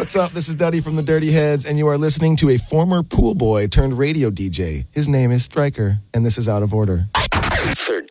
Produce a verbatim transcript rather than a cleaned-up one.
What's up? This is Duddy from the Dirty Heads, and you are listening to a former pool boy turned radio D J. His name is Stryker, and this is Out of Order. Third